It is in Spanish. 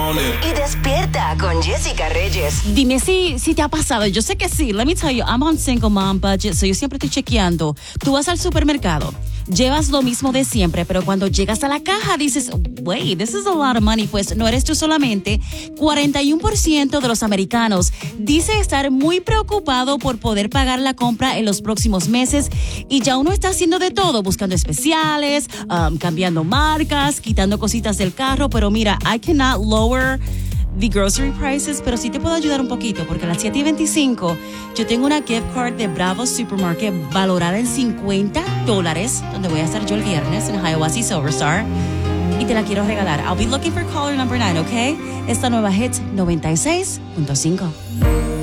on it. Y despierta con Jessica Reyes. Dime si te ha pasado. Yo sé que sí. Let me tell you, I'm on single mom budget, so yo siempre estoy chequeando. Tú vas al supermercado, llevas lo mismo de siempre, pero cuando llegas a la caja dices, wait, this is a lot of money. Pues no eres tú solamente. 41% de los americanos dice estar muy preocupado por poder pagar la compra en los próximos meses, y ya uno está haciendo de todo, buscando especiales, cambiando marcas, quitando cositas del carro. Pero mira, I cannot lower the grocery prices, pero sí te puedo ayudar un poquito, porque a las 7:25 yo tengo una gift card de Bravo Supermarket valorada en $50, donde voy a estar yo el viernes en Hiawassee Silverstar, y te la quiero regalar. I'll be looking for caller number 9, ¿ok? Esta nueva hit 96.5.